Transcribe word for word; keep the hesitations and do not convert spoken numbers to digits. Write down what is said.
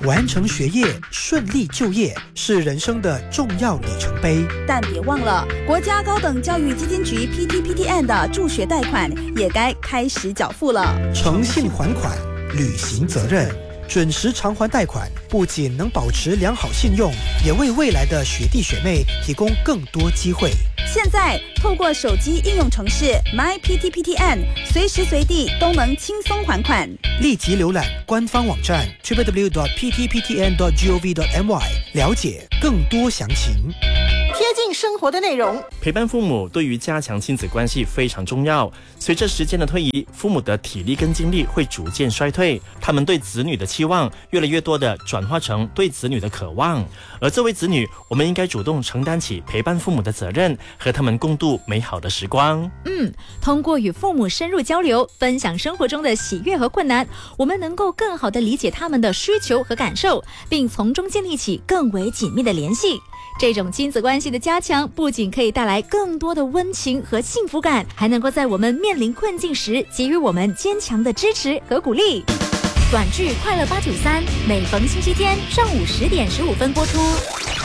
完成学业，顺利就业是人生的重要里程碑。 但别忘了，国家高等教育基金局 P T P T N 的助学贷款也该开始缴付了。 诚信还款，履行责任，准时偿还贷款，不仅能保持良好信用，也为未来的学弟学妹提供更多机会。 现在透过手机应用程式 My P T P T N， 随时随地都能轻松还款。 立即浏览官方网站 double-u double-u double-u dot p t p t n dot gov dot m y 了解更多详情。 贴近生活的内容， 陪伴父母对于加强亲子关系非常重要。随着时间的推移，父母的体力跟精力会逐渐衰退，他们对子女的期望越来越多的转化成对子女的渴望。而作为子女，我们应该主动承担起陪伴父母的责任，和他们共度美好的时光。 嗯，通过与父母深入交流，分享生活中的喜悦和困难，我们能够更好地理解他们的需求和感受，并从中建立起更为紧密的联系。这种亲子关系的加强，不仅可以带来更多的温情和幸福感，还能够在我们面临困境时给予我们坚强的支持和鼓励。短剧《快乐八九三》每逢星期天上午十点十五分播出。